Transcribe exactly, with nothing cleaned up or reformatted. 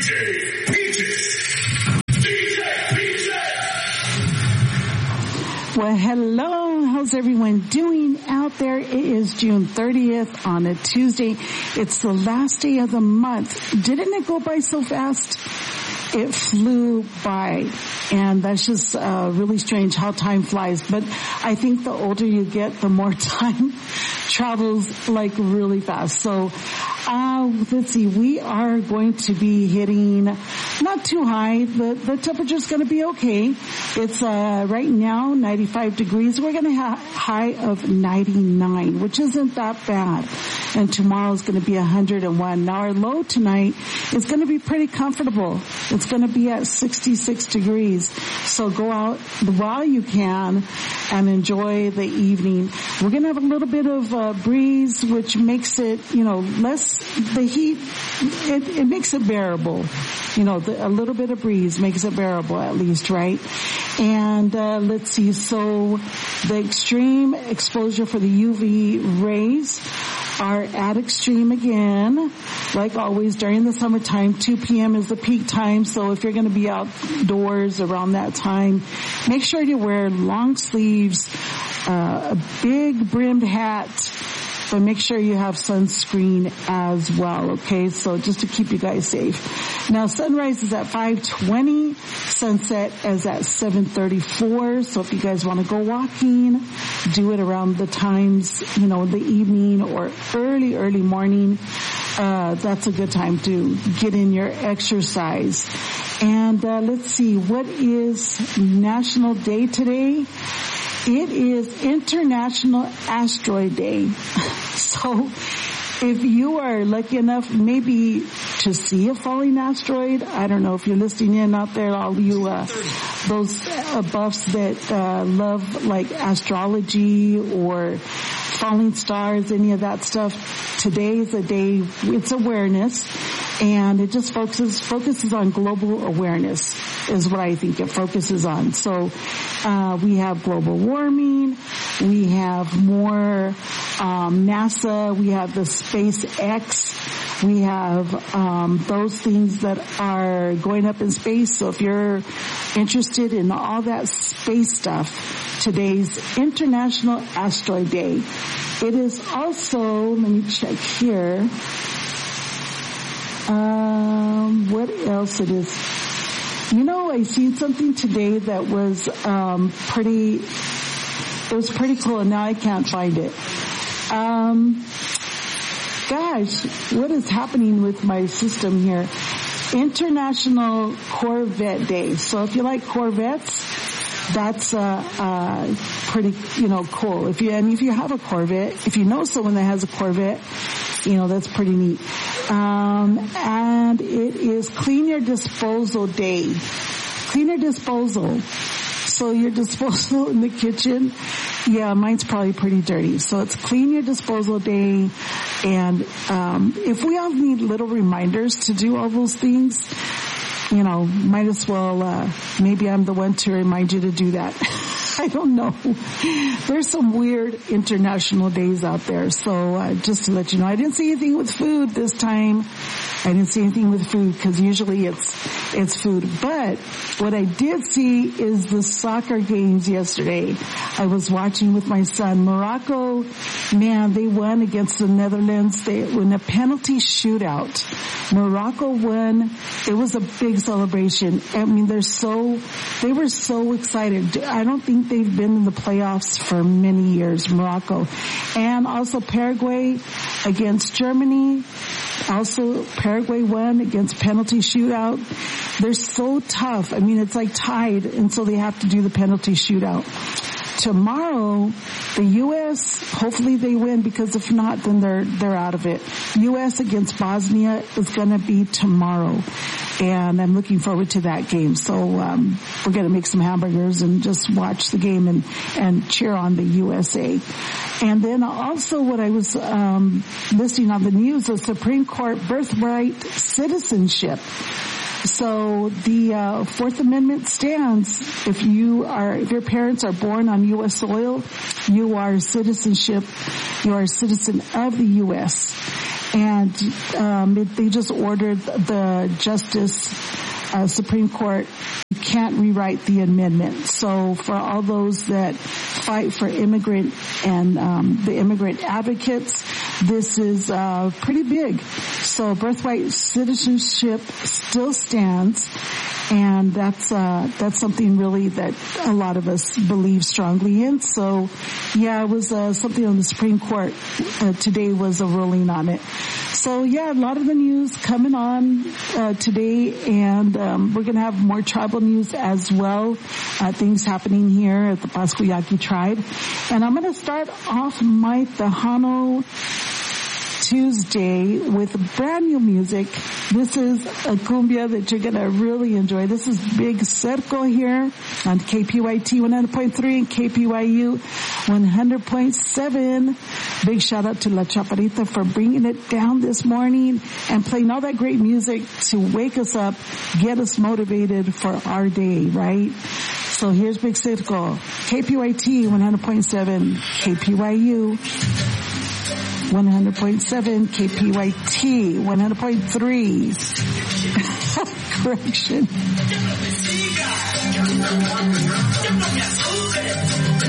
J Peaches. D J Peaches. Well, hello. How's everyone doing out there? It is June thirtieth on a Tuesday. It's the last day of the month. Didn't it go by so fast? It flew by, and that's just uh, really strange how time flies. But I think the older you get, the more time travels like really fast. So uh, let's see, we are going to be hitting not too high. The, the temperature's going to be okay. It's uh, right now ninety-five degrees. We're going to have a high of ninety-nine, which isn't that bad. And tomorrow's going to be one hundred one. Now our low tonight is going to be pretty comfortable. It's going to be at sixty-six degrees. So go out while you can and enjoy the evening. We're going to have a little bit of uh, breeze, which makes it, you know, less, the heat, it, it makes it bearable. You know, the, a little bit of breeze makes it bearable at least, right? And uh, let's see, so the extreme exposure for the U V rays are at extreme again. Like always during the summertime, two p.m. is the peak time. So if you're going to be outdoors around that time, make sure you wear long sleeves, uh, a big brimmed hat, but make sure you have sunscreen as well, okay? So just to keep you guys safe. Now sunrise is at five twenty, sunset is at seven thirty-four. So if you guys want to go walking, do it around the times, you know, the evening or early, early morning. Uh, that's a good time to get in your exercise. And uh, let's see, what is National Day today? It is International Asteroid Day. So if you are lucky enough maybe to see a falling asteroid, I don't know if you're listening in out there, all you uh, those uh, buffs that uh, love like astrology or falling stars, any of that stuff, today is a day, it's awareness. And it just focuses focuses on global awareness is what I think it focuses on. So uh we have global warming, we have more um NASA, we have the SpaceX, we have um those things that are going up in space. So if you're interested in all that space stuff, today's International Asteroid Day. It is also, let me check here. Um, what else it is? You know, I seen something today that was, um, pretty, it was pretty cool and now I can't find it. Um, gosh, what is happening with my system here? International Corvette Day. So if you like Corvettes, that's, uh, uh, pretty, you know, cool. If you, and if you have a Corvette, if you know someone that has a Corvette, you know, that's pretty neat. Um, and it is Clean Your Disposal Day. Clean Your Disposal. So your disposal in the kitchen, yeah, mine's probably pretty dirty. So it's Clean Your Disposal Day. And, um, if we all need little reminders to do all those things, you know, might as well, uh, maybe I'm the one to remind you to do that. I don't know. There's some weird international days out there. So uh, just to let you know, I didn't see anything with food this time. I didn't see anything with food because usually it's it's food. But what I did see is the soccer games yesterday. I was watching with my son. Morocco, man, they won against the Netherlands. They in a penalty shootout. Morocco won. It was a big celebration. I mean, they're so they were so excited. I don't think they've been in the playoffs for many years, Morocco. And also Paraguay against Germany. Also, Paraguay won against penalty shootout. They're so tough. I mean, it's like tied, and so they have to do the penalty shootout. Tomorrow, the U S, hopefully they win, because if not, then they're they're out of it. U S against Bosnia is going to be tomorrow, and I'm looking forward to that game. So um, we're going to make some hamburgers and just watch the game and and cheer on the U S A. And then also, what I was um, listening on the news, the Supreme Court birthright citizenship. So the uh, Fourth Amendment stands. If you are, if your parents are born on U S soil, you are citizenship. You are a citizen of the U S And um, it, they just ordered the Justice uh, Supreme Court, you can't rewrite the amendment. So for all those that fight for immigrant and um, the immigrant advocates, this is uh, pretty big. So birthright citizenship still stands. And that's, uh, that's something really that a lot of us believe strongly in. So, yeah, it was, uh, something on the Supreme Court, uh, today was a ruling on it. So, yeah, a lot of the news coming on, uh, today, and, um, we're gonna have more tribal news as well, uh, things happening here at the Pascuyaki tribe. And I'm gonna start off my Tejano Tuesday with brand new music. This is a cumbia that you're gonna really enjoy. This is Big Cerco here on K P Y T one hundred point three and K P Y U one hundred point seven. Big shout out to La Chaparrita for bringing it down this morning and playing all that great music to wake us up, get us motivated for our day, right? So here's Big Cerco, K P Y T one hundred point seven, K P Y U one hundred point seven, K P Y T one hundred point three. Correction.